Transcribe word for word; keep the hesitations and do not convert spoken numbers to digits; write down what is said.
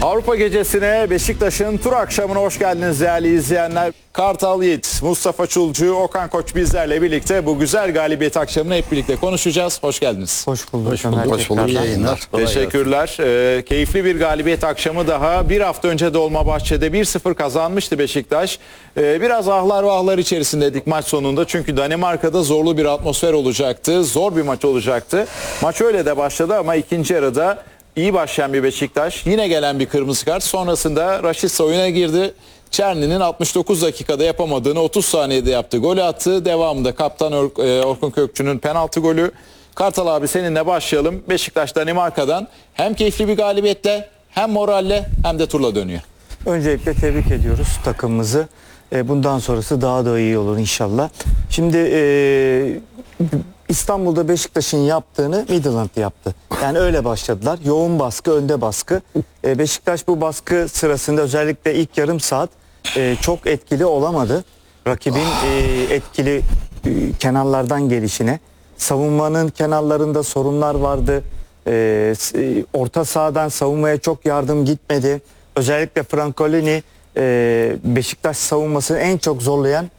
Avrupa gecesine, Beşiktaş'ın tur akşamına hoş geldiniz değerli izleyenler. Kartal Yiğit, Mustafa Çulcu, Okan Koç bizlerle birlikte bu güzel galibiyet akşamını hep birlikte konuşacağız. Hoş geldiniz. Hoş bulduk. Hoş bulduk. Hoş bulduk. İyi yayınlar. Teşekkürler. Ee, keyifli bir galibiyet akşamı daha. Bir hafta önce Dolmabahçe'de bir sıfır kazanmıştı Beşiktaş. Ee, biraz ahlar vahlar içerisindeydik maç sonunda. Çünkü Danimarka'da zorlu bir atmosfer olacaktı. Zor bir maç olacaktı. Maç öyle de başladı ama ikinci yarıda İyi başlayan bir Beşiktaş. Yine gelen bir kırmızı kart. Sonrasında Rashica oyuna girdi. Çerni'nin altmış dokuz dakikada yapamadığını otuz saniyede yaptı. Golü attı. Devamında kaptan Or- Orkun Kökçü'nün penaltı golü. Kartal abi seninle başlayalım. Beşiktaş Danimarka'dan hem keyifli bir galibiyetle hem moralle hem de turla dönüyor. Öncelikle tebrik ediyoruz takımımızı. E, bundan sonrası daha da iyi olur inşallah. Şimdi e, İstanbul'da Beşiktaş'ın yaptığını Midland yaptı. Yani öyle başladılar. Yoğun baskı, önde baskı. E, Beşiktaş bu baskı sırasında özellikle ilk yarım saat e, çok etkili olamadı. Rakibin e, etkili e, kenarlardan gelişine. Savunmanın kenarlarında sorunlar vardı. E, orta sahadan savunmaya çok yardım gitmedi. Özellikle Francolini e, Beşiktaş savunmasını en çok zorlayan